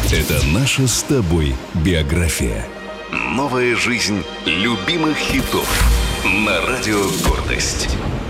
Это наша с тобой биография. Новая жизнь любимых хитов на радио «Гордость».